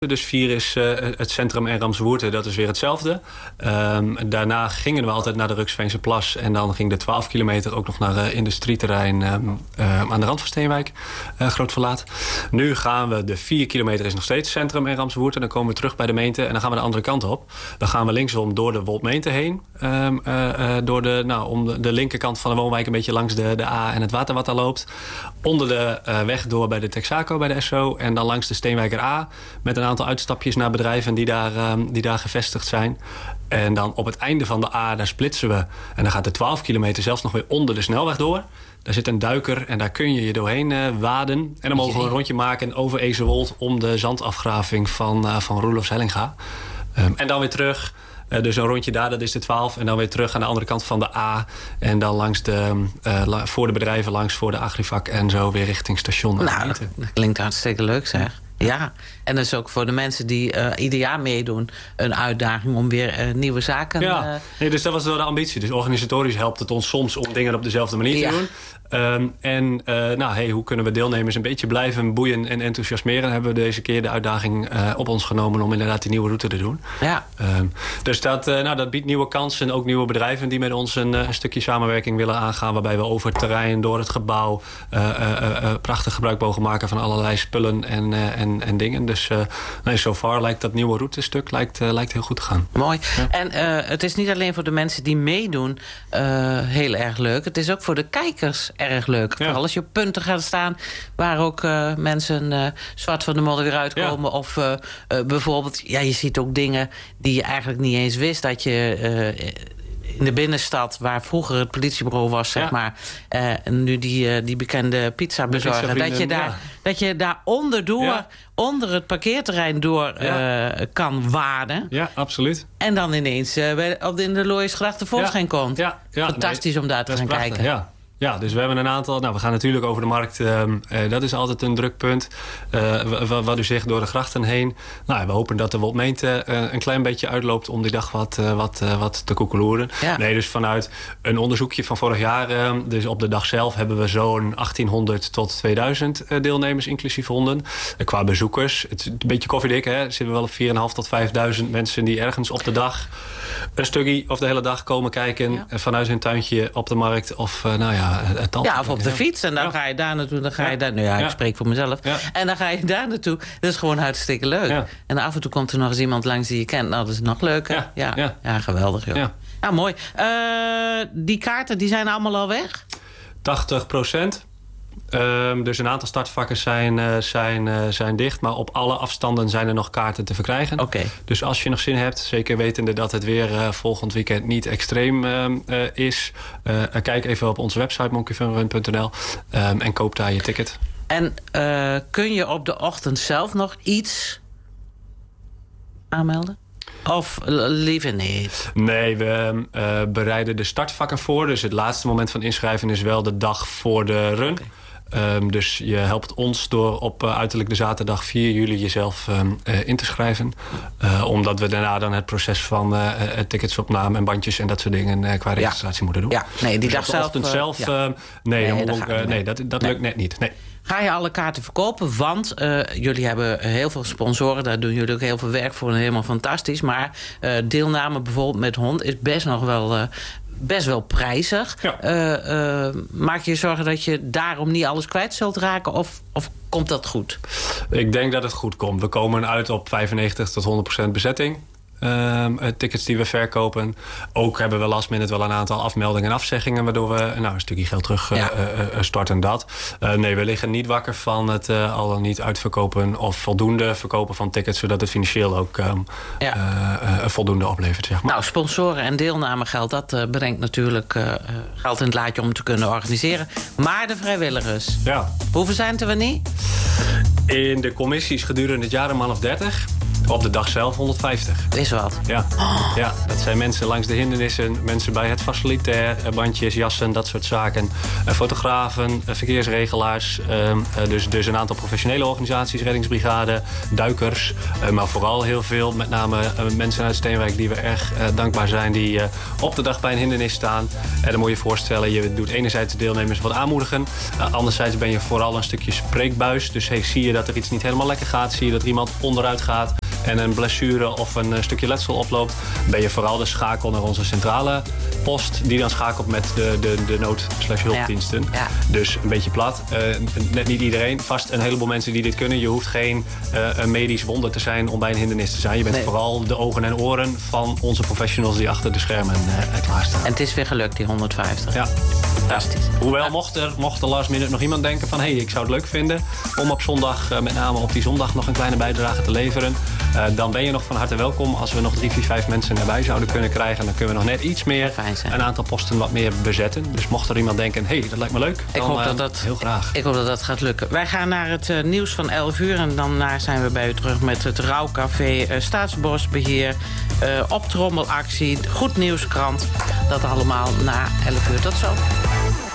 Dus 4 is het centrum en Ramswoerte, dat is weer hetzelfde. Daarna gingen we altijd naar de Ruksveense Plas. En dan ging de 12 kilometer ook nog naar industrieterrein aan de rand van Steenwijk. Groot Verlaat. Nu gaan we, de 4 kilometer is nog steeds centrum en Ramswoerte. Dan komen we terug bij de Meente en dan gaan we de andere kant op. Dan gaan we linksom door de Woldmeente heen. Om de linkerkant van de woonwijk een beetje langs de A en het water wat daar loopt. Onder de weg door bij de Texaco, bij de SO. En dan langs de Steenwijker A met een aantal uitstapjes naar bedrijven die daar gevestigd zijn. En dan op het einde van de A, daar splitsen we. En dan gaat de 12 kilometer zelfs nog weer onder de snelweg door. Daar zit een duiker en daar kun je doorheen waden. En dan mogen we een rondje maken over Ezewold om de zandafgraving van Roelofs Hellinga. En dan weer terug. Dus een rondje daar, dat is de 12. En dan weer terug aan de andere kant van de A. En dan langs voor de bedrijven, langs voor de Agrivak en zo weer richting station. Nou, dat klinkt hartstikke leuk, zeg. Ja, en dat is ook voor de mensen die ieder jaar meedoen een uitdaging om weer nieuwe zaken... Ja, dus dat was wel de ambitie. Dus organisatorisch helpt het ons soms om dingen op dezelfde manier te doen. Hoe kunnen we deelnemers een beetje blijven boeien en enthousiasmeren? Hebben we deze keer de uitdaging op ons genomen om inderdaad die nieuwe route te doen. Ja. Dus dat biedt nieuwe kansen en ook nieuwe bedrijven die met ons een stukje samenwerking willen aangaan. Waarbij we over het terrein, door het gebouw, prachtig gebruik mogen maken van allerlei spullen en dingen. Dus so far lijkt dat nieuwe routestuk lijkt heel goed te gaan. Mooi. Ja. En het is niet alleen voor de mensen die meedoen heel erg leuk. Het is ook voor de kijkers erg leuk. Ja. Vooral als je op punten gaat staan waar ook mensen zwart van de modder weer uitkomen. Ja. Of bijvoorbeeld, je ziet ook dingen die je eigenlijk niet eens wist. Dat je in de binnenstad, waar vroeger het politiebureau was, zeg maar. En nu die bekende pizzabezorger. Dat je daar onder het parkeerterrein door kan waden. Ja, absoluut. En dan ineens in de Looiersgracht tevoorschijn komt. Ja. Fantastisch om daar te gaan kijken. Ja. Ja, dus we hebben een aantal... we gaan natuurlijk over de markt. Dat is altijd een druk punt. Wat u zegt, door de grachten heen. We hopen dat de Woldmeente een klein beetje uitloopt om die dag wat te koekeloeren. Ja. Nee, dus vanuit een onderzoekje van vorig jaar... dus op de dag zelf hebben we zo'n 1800 tot 2000 deelnemers, inclusief honden. Qua bezoekers, het is een beetje koffiedik, hè. Er zitten wel op 4.500 tot 5.000 mensen die ergens op de dag... een stukje of de hele dag komen kijken... vanuit hun tuintje op de markt of of op de fiets. En dan ga je daar naartoe. Dan ga je daar. Ik spreek voor mezelf. Ja. En dan ga je daar naartoe. Dat is gewoon hartstikke leuk. Ja. En af en toe komt er nog eens iemand langs die je kent. Nou, dat is nog leuker. Ja, geweldig, joh. Ja. Nou, mooi. Die kaarten, die zijn allemaal al weg? 80%. Dus een aantal startvakken zijn dicht. Maar op alle afstanden zijn er nog kaarten te verkrijgen. Okay. Dus als je nog zin hebt, zeker wetende dat het weer volgend weekend niet extreem is... kijk even op onze website monkeyfunrun.nl en koop daar je ticket. En kun je op de ochtend zelf nog iets aanmelden? Of liever niet? Nee, we bereiden de startvakken voor. Dus het laatste moment van inschrijven is wel de dag voor de run. Okay. Dus je helpt ons door op uiterlijk de zaterdag 4 juli jezelf in te schrijven. Omdat we daarna dan het proces van ticketsopname en bandjes en dat soort dingen qua registratie moeten doen. Ja, nee, die dag zelf... dat lukt net niet. Nee. Ga je alle kaarten verkopen? Want jullie hebben heel veel sponsoren. Daar doen jullie ook heel veel werk voor en helemaal fantastisch. Maar deelname bijvoorbeeld met hond is best wel prijzig. Ja. Maak je zorgen dat je daarom niet alles kwijt zult raken? Of komt dat goed? Ik denk dat het goed komt. We komen uit op 95 tot 100% bezetting. Tickets die we verkopen. Ook hebben we last minute wel een aantal afmeldingen en afzeggingen... waardoor we een stukje geld terug storten dat. Nee, we liggen niet wakker van het al dan niet uitverkopen... of voldoende verkopen van tickets... zodat het financieel ook voldoende oplevert. Zeg maar. Nou, sponsoren en deelnamegeld... dat brengt natuurlijk geld in het laadje om te kunnen organiseren. Maar de vrijwilligers, hoeveel zijn het er wanneer? In de commissies gedurende het jaar een man of 30... Op de dag zelf 150. Is wat. Ja. Ja, dat zijn mensen langs de hindernissen, mensen bij het facilitair, bandjes, jassen, dat soort zaken. Fotografen, verkeersregelaars, dus een aantal professionele organisaties, reddingsbrigade, duikers. Maar vooral heel veel, met name mensen uit Steenwijk die we erg dankbaar zijn, die op de dag bij een hindernis staan. Dan moet je je voorstellen, je doet enerzijds de deelnemers wat aanmoedigen. Anderzijds ben je vooral een stukje spreekbuis. Dus zie je dat er iets niet helemaal lekker gaat, zie je dat er iemand onderuit gaat en een blessure of een stukje letsel oploopt, ben je vooral de schakel naar onze centrale post, die dan schakelt met de nood/hulpdiensten. Ja. Dus een beetje plat. Net niet iedereen. Vast een heleboel mensen die dit kunnen. Je hoeft geen een medisch wonder te zijn om bij een hindernis te zijn. Je bent vooral de ogen en oren van onze professionals die achter de schermen klaarstaan. En het is weer gelukt, die 150. Ja. Fantastisch. Hoewel, mocht er last minute nog iemand denken van ik zou het leuk vinden om op zondag, met name op die zondag, nog een kleine bijdrage te leveren. Dan ben je nog van harte welkom. Als we nog 3, 4, 5 mensen erbij zouden kunnen krijgen, dan kunnen we nog net iets meer, een aantal posten wat meer bezetten. Dus mocht er iemand denken, dat lijkt me leuk, dan heel graag. Ik hoop dat dat gaat lukken. Wij gaan naar het nieuws van 11 uur en dan zijn we bij u terug met het Rouwcafé, Staatsbosbeheer, optrommelactie, Goed Nieuwskrant. Dat allemaal na 11 uur. Tot zo.